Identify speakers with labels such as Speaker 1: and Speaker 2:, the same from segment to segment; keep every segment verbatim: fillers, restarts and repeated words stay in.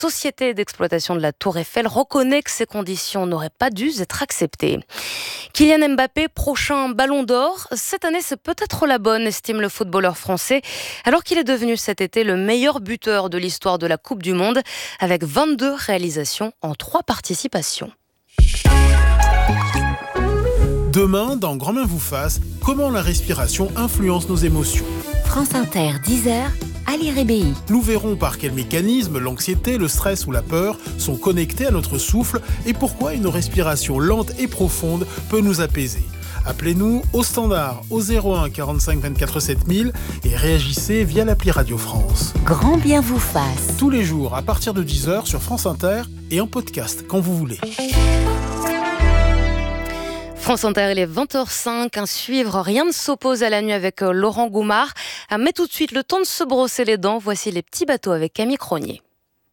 Speaker 1: société d'exploitation de la Tour Eiffel reconnaît que ces conditions n'auraient pas dû être acceptées. Kylian Mbappé, prochain Ballon d'Or. Cette année, c'est peut-être la bonne, estime le footballeur français, alors qu'il est devenu cet été le meilleur buteur de l'histoire de la Coupe du Monde, avec vingt-deux réalisations en trois participations.
Speaker 2: Demain, dans Grand Main vous fasse, comment la respiration influence nos émotions.
Speaker 3: France Inter, dix heures, Ali Rébéi.
Speaker 2: Nous verrons par quel mécanisme l'anxiété, le stress ou la peur sont connectés à notre souffle et pourquoi une respiration lente et profonde peut nous apaiser. Appelez-nous au standard au zéro un quarante-cinq vingt-quatre sept mille et réagissez via l'appli Radio France.
Speaker 3: Grand bien vous fasse.
Speaker 2: Tous les jours à partir de dix heures sur France Inter et en podcast quand vous voulez.
Speaker 1: France Inter, il est vingt heures cinq, un suivre, rien ne s'oppose à la nuit avec Laurent Goumard. Mais tout de suite, le temps de se brosser les dents, voici les petits bateaux avec Camille Cronier.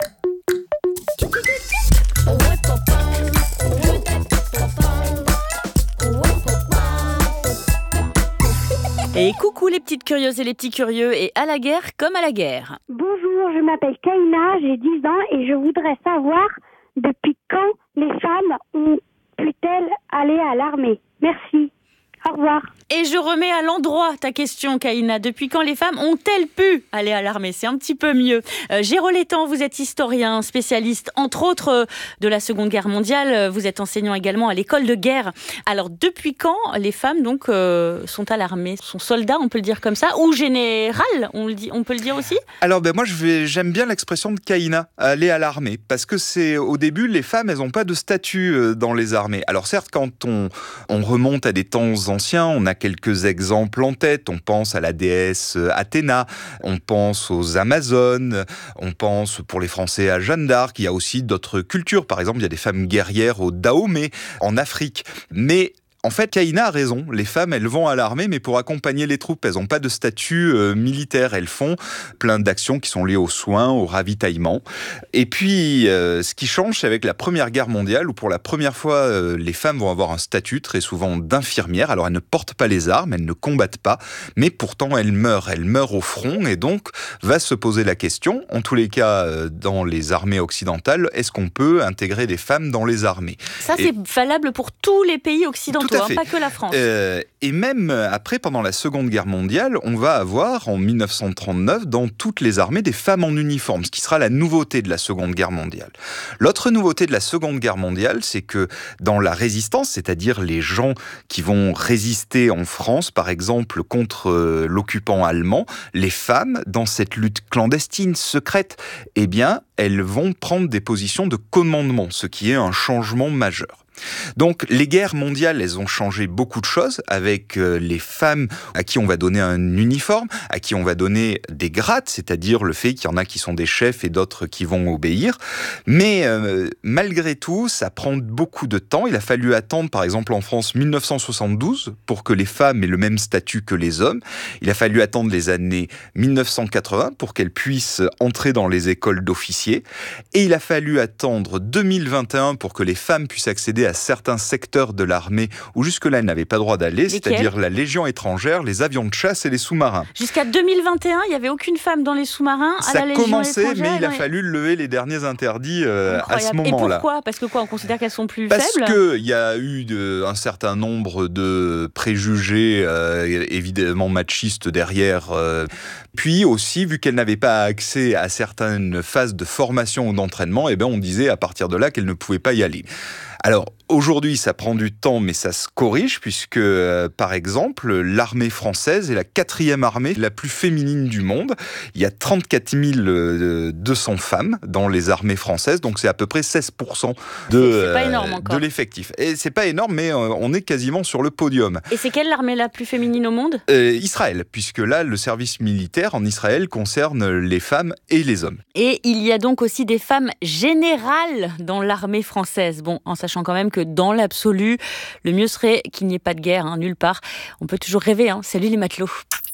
Speaker 4: Et coucou les petites curieuses et les petits curieux, et à la guerre comme à la guerre.
Speaker 5: Bonjour, je m'appelle Kaina, j'ai dix ans et je voudrais savoir depuis quand les femmes ont pu-t-elle aller à l'armée? Merci. Au revoir.
Speaker 4: Et je remets à l'endroit ta question, Kaina. Depuis quand les femmes ont-elles pu aller à l'armée? C'est un petit peu mieux. Euh, Géraud Létang, vous êtes historien, spécialiste, entre autres, euh, de la Seconde Guerre mondiale. Vous êtes enseignant également à l'école de guerre. Alors, depuis quand les femmes donc euh, sont à l'armée? Sont soldats, on peut le dire comme ça, ou général, on, le dit, on peut le dire aussi?
Speaker 6: Alors, ben moi, je vais, j'aime bien l'expression de Kaina, aller à l'armée, parce que c'est au début, les femmes, elles n'ont pas de statut dans les armées. Alors, certes, quand on, on remonte à des temps anciens, on a quelques exemples en tête. On pense à la déesse Athéna, on pense aux Amazones, on pense pour les Français à Jeanne d'Arc. Il y a aussi d'autres cultures. Par exemple, il y a des femmes guerrières au Dahomey en Afrique. Mais en fait, Kaina a raison. Les femmes, elles vont à l'armée, mais pour accompagner les troupes. Elles n'ont pas de statut euh, militaire. Elles font plein d'actions qui sont liées aux soins, au ravitaillement. Et puis, euh, ce qui change, c'est avec la Première Guerre mondiale, où pour la première fois, euh, les femmes vont avoir un statut, très souvent d'infirmière. Alors, elles ne portent pas les armes, elles ne combattent pas, mais pourtant, elles meurent. Elles meurent au front, et donc, va se poser la question, en tous les cas, euh, dans les armées occidentales, est-ce qu'on peut intégrer des femmes dans les armées?
Speaker 4: Ça, et... c'est valable pour tous les pays occidentaux. Hein, pas que la France.
Speaker 6: Euh, et même après, pendant la Seconde Guerre mondiale, on va avoir en mille neuf cent trente-neuf dans toutes les armées des femmes en uniforme, ce qui sera la nouveauté de la Seconde Guerre mondiale. L'autre nouveauté de la Seconde Guerre mondiale, c'est que dans la résistance, c'est-à-dire les gens qui vont résister en France, par exemple, contre euh, l'occupant allemand, les femmes, dans cette lutte clandestine, secrète, eh bien, elles vont prendre des positions de commandement, ce qui est un changement majeur. Donc, les guerres mondiales, elles ont changé beaucoup de choses avec euh, les femmes à qui on va donner un uniforme, à qui on va donner des grades, c'est-à-dire le fait qu'il y en a qui sont des chefs et d'autres qui vont obéir. Mais euh, malgré tout, ça prend beaucoup de temps. Il a fallu attendre, par exemple en France, mille neuf cent soixante-douze pour que les femmes aient le même statut que les hommes. Il a fallu attendre les années mille neuf cent quatre-vingts pour qu'elles puissent entrer dans les écoles d'officiers. Et il a fallu attendre deux mille vingt et un pour que les femmes puissent accéder à certains secteurs de l'armée où jusque-là elles n'avaient pas le droit d'aller,
Speaker 4: Lesquels?
Speaker 6: C'est-à-dire la Légion étrangère, les avions de chasse et les sous-marins.
Speaker 4: Jusqu'à deux mille vingt et un, il n'y avait aucune femme dans les sous-marins à
Speaker 6: Ça
Speaker 4: la Légion
Speaker 6: commençait,
Speaker 4: étrangère.
Speaker 6: mais il a
Speaker 4: les...
Speaker 6: fallu lever les derniers interdits euh, à ce moment-là.
Speaker 4: Et pourquoi? Parce que quoi, on considère qu'elles sont plus
Speaker 6: Parce
Speaker 4: faibles?
Speaker 6: Parce qu'il y a eu de, un certain nombre de préjugés, euh, évidemment machistes derrière. Euh, puis aussi, vu qu'elles n'avaient pas accès à certaines phases de formation ou d'entraînement, eh ben on disait à partir de là qu'elles ne pouvaient pas y aller. Alors, aujourd'hui, ça prend du temps, mais ça se corrige, puisque, euh, par exemple, l'armée française est la quatrième armée la plus féminine du monde. Il y a trente-quatre mille deux cents femmes dans les armées françaises, donc c'est à peu près seize pour cent de,
Speaker 4: c'est pas énorme encore.
Speaker 6: de l'effectif. Et c'est pas énorme, mais euh, on est quasiment sur le podium.
Speaker 4: Et c'est quelle l'armée la plus féminine au monde?
Speaker 6: euh, Israël, puisque là, le service militaire en Israël concerne les femmes et les hommes.
Speaker 4: Et il y a donc aussi des femmes générales dans l'armée française. Bon, en sachant quand même que dans l'absolu, le mieux serait qu'il n'y ait pas de guerre, hein, nulle part. On peut toujours rêver, hein. Salut les matelots.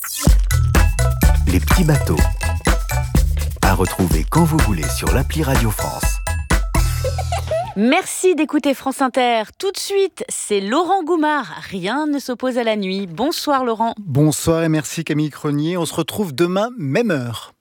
Speaker 7: Les petits bateaux. À retrouver quand vous voulez sur l'appli Radio France.
Speaker 4: Merci d'écouter France Inter. Tout de suite, c'est Laurent Goumard. Rien ne s'oppose à la nuit. Bonsoir Laurent.
Speaker 8: Bonsoir et merci Camille Cronier. On se retrouve demain, même heure.